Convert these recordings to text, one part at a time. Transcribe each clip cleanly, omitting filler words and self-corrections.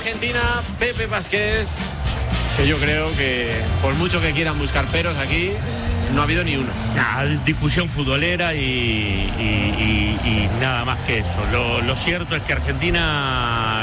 Argentina, Pepe Vázquez, que yo creo que por mucho que quieran buscar peros aquí, no ha habido ni uno. Discusión futbolera y nada más que eso. Lo cierto es que Argentina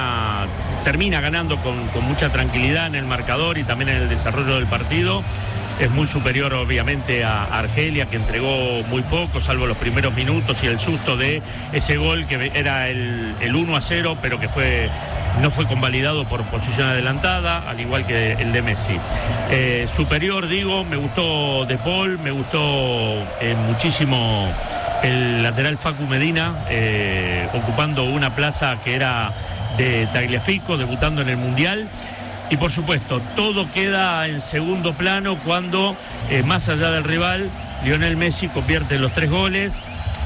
termina ganando con mucha tranquilidad en el marcador y también en el desarrollo del partido. Es muy superior obviamente a Argelia, que entregó muy poco, salvo los primeros minutos y el susto de ese gol que era el 1-0, pero que no fue convalidado por posición adelantada, al igual que el de Messi. Superior, digo, me gustó De Paul, me gustó muchísimo el lateral Facu Medina, ocupando una plaza que era de Tagliafico, debutando en el Mundial. Y por supuesto, todo queda en segundo plano cuando, más allá del rival, Lionel Messi convierte los 3 goles,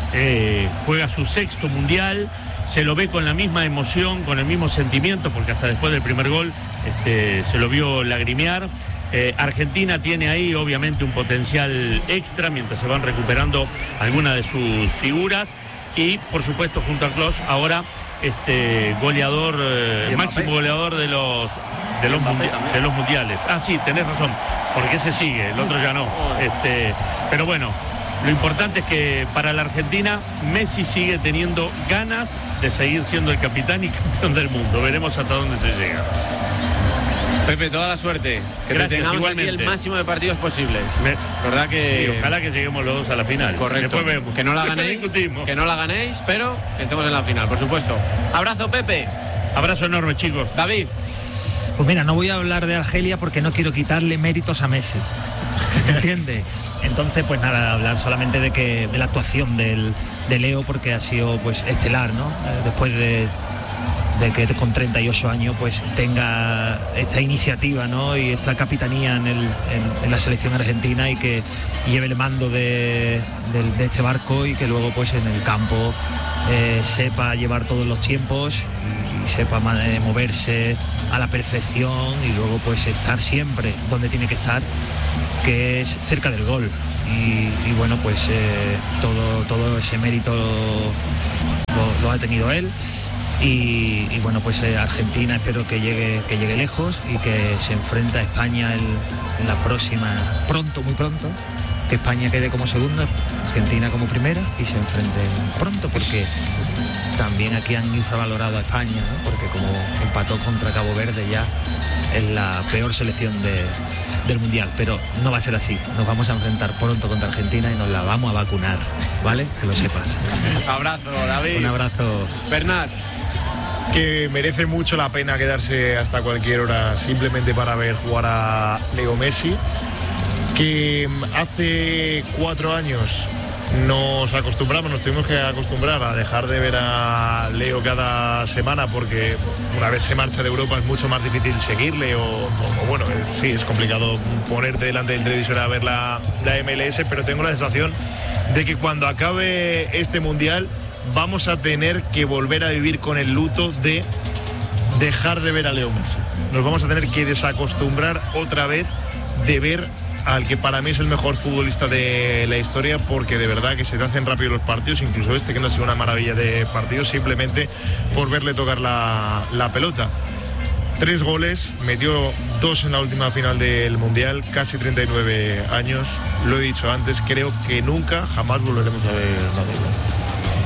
juega su 6º Mundial, se lo ve con la misma emoción, con el mismo sentimiento, porque hasta después del primer gol se lo vio lagrimear. Argentina tiene ahí obviamente un potencial extra mientras se van recuperando algunas de sus figuras y por supuesto junto a Klose ahora goleador, máximo goleador de los mundiales. Sí, tenés razón, porque ese sigue, el otro ya no. Pero bueno, lo importante es que para la Argentina Messi sigue teniendo ganas de seguir siendo el capitán y campeón del mundo. Veremos hasta dónde se llega. Pepe, toda la suerte. Que gracias, tengamos igualmente. aquí el máximo de partidos posibles. ¿Verdad que? Sí, ojalá que lleguemos los dos a la final. Correcto. Después vemos. Que no la ganéis. Que no la ganéis, pero que estemos en la final, por supuesto. Abrazo, Pepe. Abrazo enorme, chicos. David. Pues mira, no voy a hablar de Argelia porque no quiero quitarle méritos a Messi. ¿Entiendes? Entonces, pues nada, hablar solamente de la actuación de Leo, porque ha sido pues estelar, ¿no? Después de que con 38 años pues tenga esta iniciativa, ¿no? Y esta capitanía en la selección argentina y que lleve el mando de este barco y que luego pues en el campo sepa llevar todos los tiempos y sepa moverse a la perfección y luego pues estar siempre donde tiene que estar, que es cerca del gol. Y bueno, pues todo ese mérito lo ha tenido él. Y bueno, pues Argentina espero que llegue lejos y que se enfrente a España en la próxima, muy pronto, que España quede como segunda, Argentina como primera y se enfrenten pronto, porque también aquí han infravalorado a España, ¿no? Porque como empató contra Cabo Verde ya es la peor selección del Mundial, pero no va a ser así. Nos vamos a enfrentar pronto contra Argentina y nos la vamos a vacunar, ¿vale? Que lo sepas. Abrazo, David. Un abrazo. Bernat. Que merece mucho la pena quedarse hasta cualquier hora simplemente para ver jugar a Leo Messi, que hace 4 años nos tuvimos que acostumbrar a dejar de ver a Leo cada semana, porque una vez se marcha de Europa es mucho más difícil seguirle bueno, sí, es complicado ponerte delante del televisor a ver la MLS, pero tengo la sensación de que cuando acabe este Mundial vamos a tener que volver a vivir con el luto de dejar de ver a Leo Messi. Nos vamos a tener que desacostumbrar otra vez de ver al que para mí es el mejor futbolista de la historia, porque de verdad que se te hacen rápido los partidos, incluso que no ha sido una maravilla de partidos, simplemente por verle tocar la pelota. 3 goles, metió 2 en la última final del Mundial, casi 39 años, lo he dicho antes, creo que jamás volveremos a ver la misma.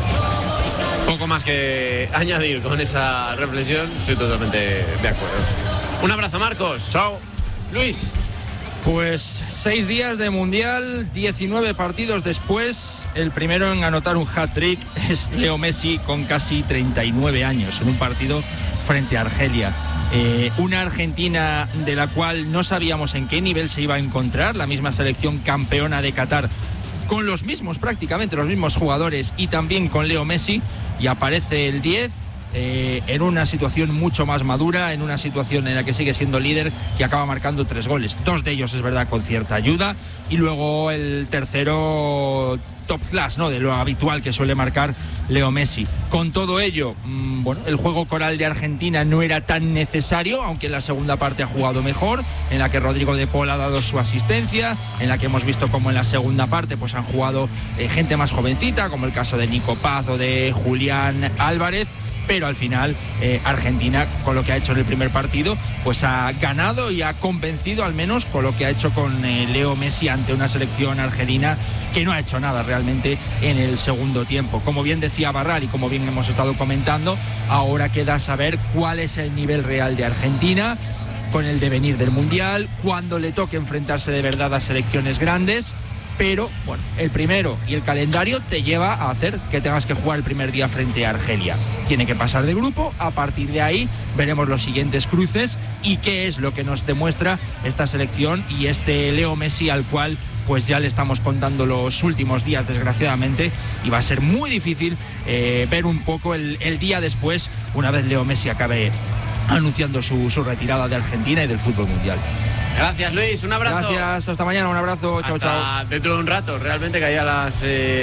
Poco más que añadir con esa reflexión, estoy totalmente de acuerdo. Un abrazo, Marcos. Chao. Luis. Pues 6 días de Mundial, 19 partidos después, el primero en anotar un hat-trick es Leo Messi con casi 39 años en un partido frente a Argelia. Una Argentina de la cual no sabíamos en qué nivel se iba a encontrar, la misma selección campeona de Qatar, con prácticamente los mismos jugadores y también con Leo Messi, y aparece el 10 en una situación mucho más madura, en una situación en la que sigue siendo líder, que acaba marcando 3 goles, 2 de ellos es verdad con cierta ayuda, y luego el tercero top class, ¿no?, de lo habitual que suele marcar Leo Messi. Con todo ello, bueno, el juego coral de Argentina no era tan necesario, aunque en la segunda parte ha jugado mejor, en la que Rodrigo de Paul ha dado su asistencia, en la que hemos visto como en la segunda parte pues han jugado gente más jovencita, como el caso de Nico Paz o de Julián Álvarez. pero al final Argentina, con lo que ha hecho en el primer partido, pues ha ganado y ha convencido, al menos con lo que ha hecho con Leo Messi ante una selección argelina que no ha hecho nada realmente en el segundo tiempo. Como bien decía Barral y como bien hemos estado comentando, ahora queda saber cuál es el nivel real de Argentina con el devenir del Mundial, cuando le toque enfrentarse de verdad a selecciones grandes. Pero, bueno, el primero y el calendario te lleva a hacer que tengas que jugar el primer día frente a Argelia. Tiene que pasar de grupo, a partir de ahí veremos los siguientes cruces y qué es lo que nos demuestra esta selección y este Leo Messi, al cual pues ya le estamos contando los últimos días, desgraciadamente, y va a ser muy difícil ver un poco el día después, una vez Leo Messi acabe anunciando su retirada de Argentina y del fútbol mundial. Gracias, Luis, un abrazo. Gracias, hasta mañana, un abrazo, chao, chao. Dentro de un rato, realmente, que a las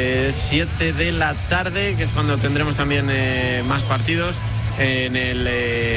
7 de la tarde, que es cuando tendremos también más partidos en el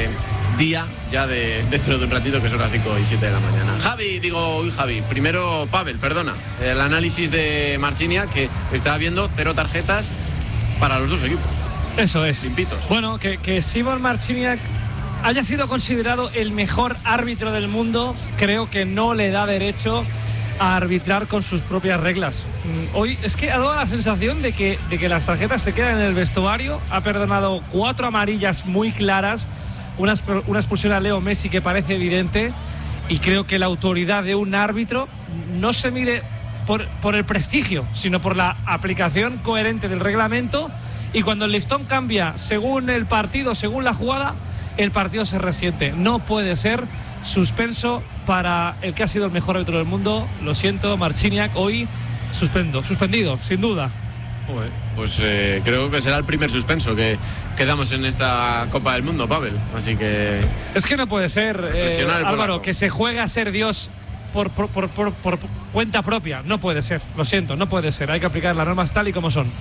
día ya dentro de un ratito, que son las 5 y 7 de la mañana. Javi, primero Pavel, perdona, el análisis de Marciniak, que está viendo 0 tarjetas para los dos equipos. Eso es. Limpitos. Bueno, que Simon Marciniak haya sido considerado el mejor árbitro del mundo, creo que no le da derecho a arbitrar con sus propias reglas. Hoy es que ha dado la sensación de que las tarjetas se quedan en el vestuario. Ha perdonado 4 amarillas muy claras, una expulsión a Leo Messi que parece evidente, y creo que la autoridad de un árbitro no se mide por el prestigio, sino por la aplicación coherente del reglamento, y cuando el listón cambia según el partido, según la jugada, el partido se resiente. No puede ser suspenso para el que ha sido el mejor árbitro del mundo. Lo siento, Marciniak, hoy suspendido, sin duda. Pues creo que será el primer suspenso que damos en esta Copa del Mundo, Pavel. Así que... Es que no puede ser, Álvaro, que se juega a ser Dios por cuenta propia. No puede ser, lo siento, no puede ser. Hay que aplicar las normas tal y como son.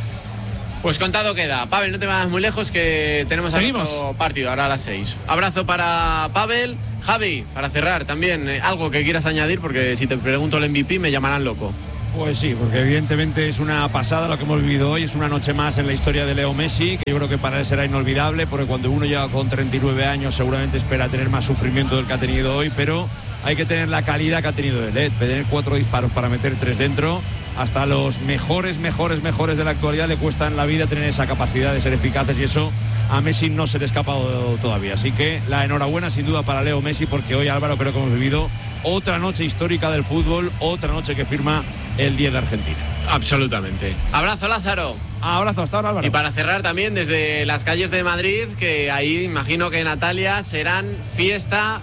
Pues contado queda. Pavel, no te vayas muy lejos, que tenemos otro partido ahora a las 6. Abrazo para Pavel. Javi, para cerrar también, algo que quieras añadir, porque si te pregunto el MVP me llamarán loco. Pues sí, porque evidentemente es una pasada lo que hemos vivido hoy, es una noche más en la historia de Leo Messi, que yo creo que para él será inolvidable, porque cuando uno llega con 39 años seguramente espera tener más sufrimiento del que ha tenido hoy, pero hay que tener la calidad que ha tenido él, tener 4 disparos para meter 3 dentro. Hasta los mejores de la actualidad le cuestan la vida tener esa capacidad de ser eficaces, y eso a Messi no se le ha escapado todavía. Así que la enhorabuena sin duda para Leo Messi, porque hoy, Álvaro, creo que hemos vivido otra noche histórica del fútbol, otra noche que firma el 10 de Argentina. Absolutamente. Abrazo, Lázaro. Abrazo, hasta ahora, Álvaro. Y para cerrar también desde las calles de Madrid, que ahí imagino que, Natalia, serán fiesta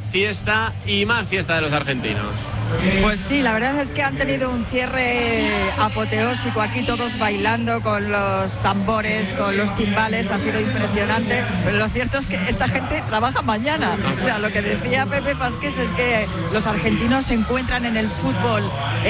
y más fiesta de los argentinos. Pues sí, la verdad es que han tenido un cierre apoteósico aquí, todos bailando con los tambores, con los timbales, ha sido impresionante, pero lo cierto es que esta gente trabaja mañana. O sea, lo que decía Pepe Pasqués es que los argentinos se encuentran en el fútbol,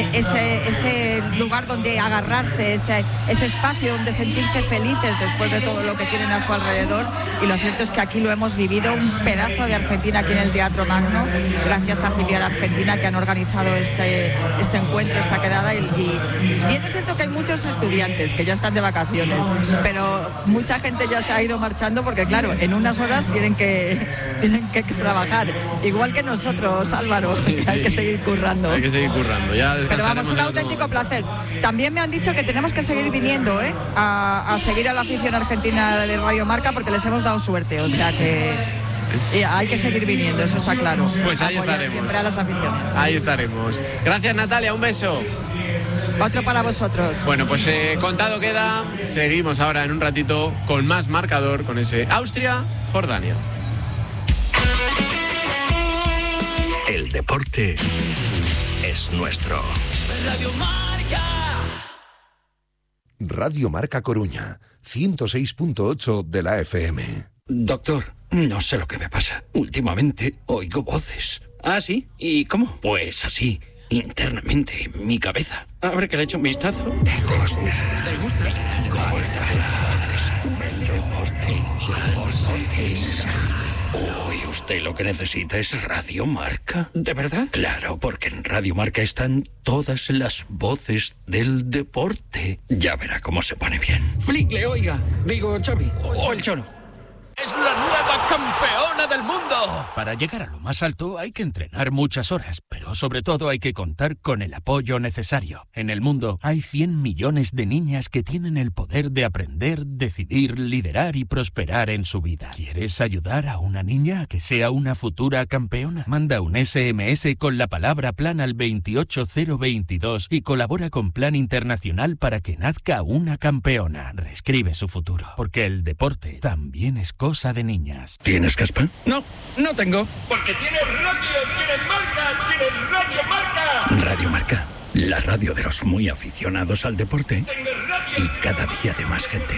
ese lugar donde agarrarse, ese espacio donde sentirse felices después de todo lo que tienen a su alrededor, y lo cierto es que aquí lo hemos vivido, un pedazo de Argentina aquí en el Teatro Magno, gracias a Filial Argentina, que han organizado este encuentro, esta quedada, y bien es cierto que hay muchos estudiantes que ya están de vacaciones, pero mucha gente ya se ha ido marchando porque, claro, en unas horas tienen que trabajar, igual que nosotros, Álvaro. Sí. Hay que seguir currando. Ya, pero vamos, un auténtico placer. También me han dicho que tenemos que seguir viniendo a seguir a la afición argentina de Radio Marca, porque les hemos dado suerte, o sea que hay que seguir viniendo, eso está claro. Pues ahí estaremos. Siempre a las aficiones. Ahí estaremos. Gracias, Natalia, un beso. Otro para vosotros. Bueno, pues contado queda. Seguimos ahora en un ratito con más marcador, con ese Austria-Jordania. El deporte es nuestro. Radio Marca. Radio Marca Coruña, 106.8 de la FM. Doctor, no sé lo que me pasa. Últimamente oigo voces. ¿Ah, sí? ¿Y cómo? Pues así, internamente, en mi cabeza. A ver, que le echo un vistazo. ¿Te gusta? ¿Te gusta? El deporte es... Uy, usted lo que necesita es Radio Marca. ¿De verdad? Claro, porque en Radio Marca están todas las voces del deporte. Ya verá cómo se pone bien. Flick, le oiga. Digo, Xavi. O el Cholo. es la nueva campeona del mundo. Para llegar a lo más alto hay que entrenar muchas horas, pero sobre todo hay que contar con el apoyo necesario. En el mundo hay 100 millones de niñas que tienen el poder de aprender, decidir, liderar y prosperar en su vida. ¿Quieres ayudar a una niña a que sea una futura campeona? Manda un SMS con la palabra plan al 28022 y colabora con Plan Internacional para que nazca una campeona. Reescribe su futuro, porque el deporte también es cosa de niñas. ¿Tienes caspa? No, no tengo. Porque tienes radio, tienes marca, tienes Radio Marca. Radio Marca, la radio de los muy aficionados al deporte y cada día de más gente.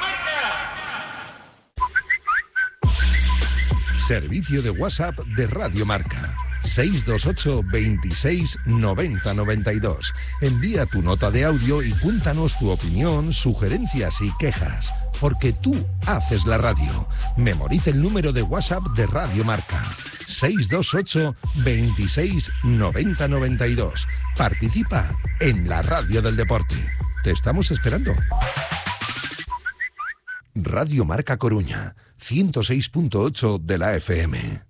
Servicio de WhatsApp de Radio Marca. 628 26 90 92. Envía tu nota de audio y cuéntanos tu opinión, sugerencias y quejas. Porque tú haces la radio. Memoriza el número de WhatsApp de Radio Marca. 628 26 90 92. Participa en la radio del deporte. Te estamos esperando. Radio Marca Coruña, 106.8 de la FM.